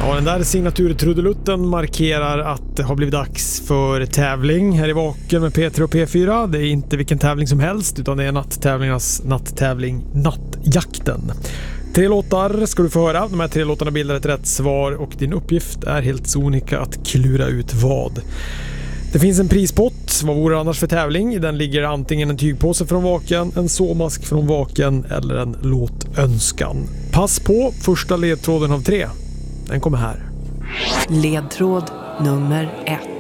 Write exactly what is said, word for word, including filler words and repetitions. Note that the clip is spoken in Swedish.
Ja, den där signaturtrudelutten markerar att det har blivit dags för tävling här i Vaken med P tre och P fyra. Det är inte vilken tävling som helst utan det är natttävlingarnas natttävling Nattjakten. Tre låtar ska du få höra. De här tre låtarna bildar ett rätt svar och din uppgift är helt sonika att klura ut vad. Det finns en prispott. Vad vore annars för tävling? I den ligger antingen en tygpåse från Vaken, en såmask från Vaken eller en låtönskan. Pass på första ledtråden av tre. Den kommer här. Ledtråd nummer ett.